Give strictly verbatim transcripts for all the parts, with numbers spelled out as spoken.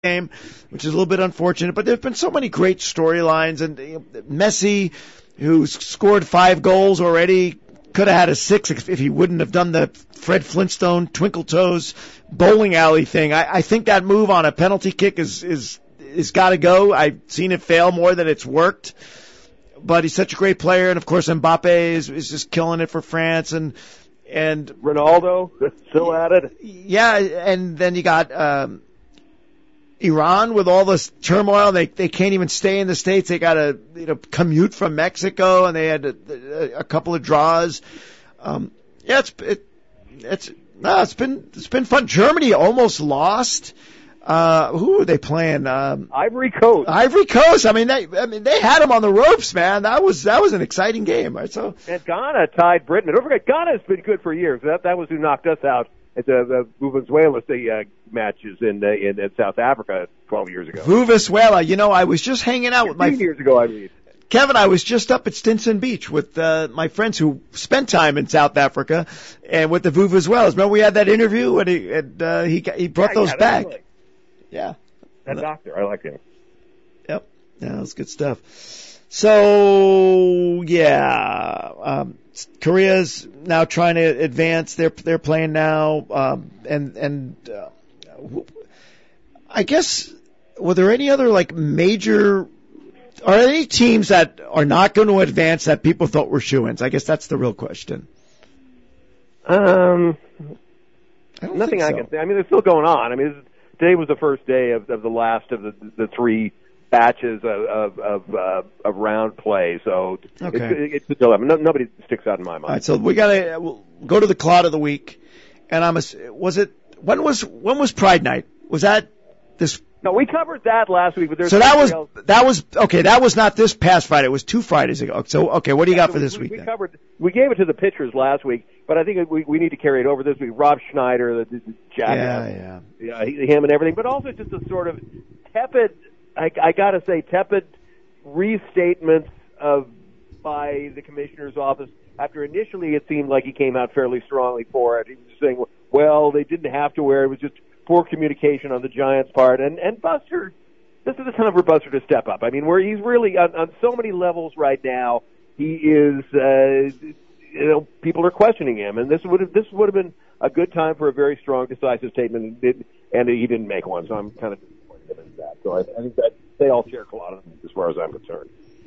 game, which is a little bit unfortunate. But there have been so many great storylines, and you know, Messi, who's scored five goals already, could have had a six if he wouldn't have done the Fred Flintstone twinkle toes bowling alley thing. I, I think that move on a penalty kick is is is got to go. I've seen it fail more than it's worked. But he's such a great player, and of course Mbappe is is just killing it for France, and and Ronaldo still at it. Yeah, and then you got um, Iran with all this turmoil. They they can't even stay in the States. They got to you know commute from Mexico, and they had a, a couple of draws. Um, yeah, it's it, it's no, it's been it's been fun. Germany almost lost. Uh, who were they playing? Um, Ivory Coast. Ivory Coast. I mean, they I mean they had them on the ropes, man. That was that was an exciting game. Right? So and Ghana tied Britain. And don't forget, Ghana has been good for years. That that was who knocked us out at the, the Venezuela uh, matches in, uh, in in South Africa twelve years ago. Venezuela. You know, I was just hanging out with my years ago. I mean, Kevin, I was just up at Stinson Beach with uh, my friends who spent time in South Africa and with the Vuvuzelas. Remember we had that interview and he and, uh, he he brought yeah, those yeah, back. Like, yeah, that doctor, I like him. Yep, yeah, that's good stuff. So yeah, um, Korea's now trying to advance. They're they're playing now, um, and and uh, I guess were there any other like major? Are there any teams that are not going to advance that people thought were shoo-ins? I guess that's the real question. Um, I don't nothing think I so. can say. I mean, it's still going on. I mean, this, today was the first day of, of the last of the, the three batches of of, of, uh, of round play. So Okay. it's, it's a dilemma. No, nobody sticks out in my mind. All right, so we got to we'll go to the Clod of the week, and I'm a, was it when was when was Pride Night? Was that this? No, we covered that last week, but there's So that was else. that was okay. That was not this past Friday. It was two Fridays ago. So okay, what do you Yeah, got so for this we, week? We then? covered. We gave it to the pitchers last week, but I think we we need to carry it over this week. Rob Schneider, the, the jackass, Yeah, yeah, he, him and everything, but also just a sort of tepid. I, I got to say, tepid restatements of by the commissioner's office after initially it seemed like he came out fairly strongly for it. He was saying, well, they didn't have to wear it. It was just poor communication on the Giants' part. And, and Buster, this is the time for Buster to step up. I mean, where he's really on, on so many levels right now, he is, uh, you know, people are questioning him. And this would have, this would have been a good time for a very strong, decisive statement, and, and he didn't make one. So I'm kind of disappointed in that. So I, I think that they all share a lot of them as far as I'm concerned.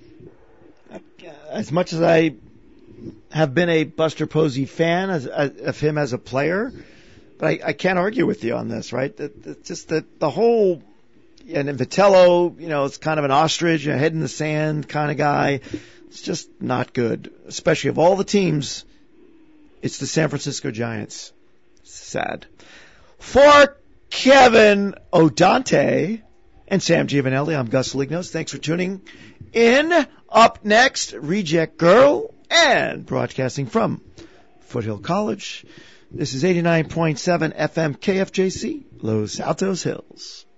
As much as I have been a Buster Posey fan as, as, of him as a player, but I, I can't argue with you on this, right? That, that just that the whole, and Vitello, you know, it's kind of an ostrich, a head in the sand kind of guy. It's just not good, especially of all the teams. It's the San Francisco Giants. Sad. For Kevin O'Dante and Sam Giovanelli, I'm Gus Lignos. Thanks for tuning in. Up next, Reject Girl, and broadcasting from Foothill College. This is eighty-nine point seven F M K F J C, Los Altos Hills.